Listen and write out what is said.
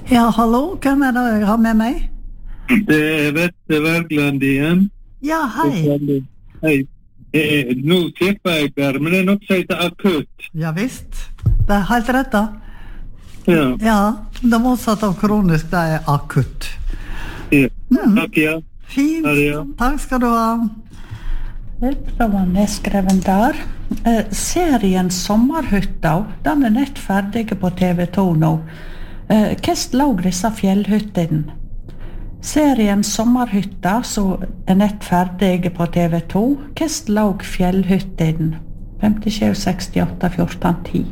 Ja, hallo, hvem det jeg har med meg? Det Vette Wergeland igjen. Ja, hei. Hei. Nå slipper jeg der, men det noe som heter akutt. Ja visst, det helt rett da. Ja. Ja, det motsatte av kronisk, det er akutt. Ja. Takk, ja. Fint, Ha det, ja. takk skal du ha. Det var nedskreven der. Serien Sommerhytta, den er nett ferdig på TV2 nå. Hvordan låg disse fjellhyttene? Serien Sommerhytta, som er nett ferdig på TV2, hvordan låg fjellhyttene? 57, 68, 14, 10.